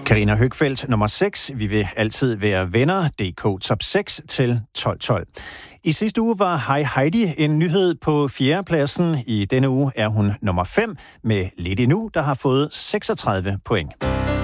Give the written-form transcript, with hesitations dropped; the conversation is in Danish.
Carina Høgfeldt, nummer 6. Vi vil altid være venner. DK top 6 til 12-12. I sidste uge var Hej Heidi en nyhed på 4. pladsen. I denne uge er hun nummer 5 med Lidt Endnu, der har fået 36 point.